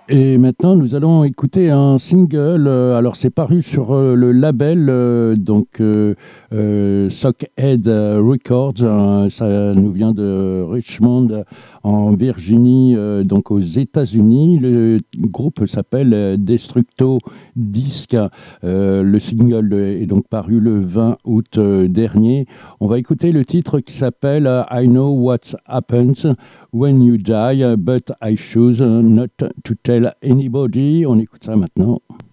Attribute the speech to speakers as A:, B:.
A: Et maintenant, nous allons écouter un single. Alors, c'est paru sur le label Sockhead Records. Ça nous vient de Richmond, en Virginie, donc aux États-Unis. Le groupe s'appelle Destructo Disc. Le single est donc paru le 20 août dernier. On va écouter le titre qui s'appelle I Know What Happens When You Die, but I choose not to tell anybody. On écoute ça maintenant.